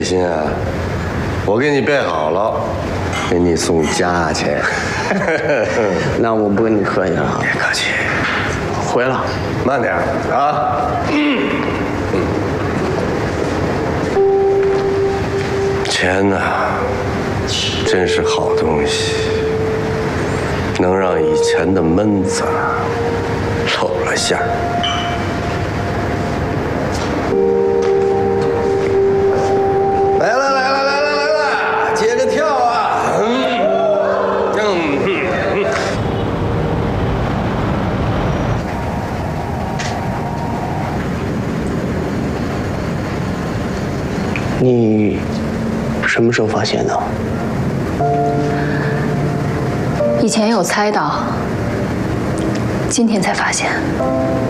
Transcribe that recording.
欣啊，我给你备好了，给你送家去。 那我不跟你客气了， 别客气， 回了， 慢点啊。钱呐，真是好东西，能让以前的闷子露了馅儿。 来了，接着跳啊！ 你什么时候发现的？ 以前有猜到，今天才发现。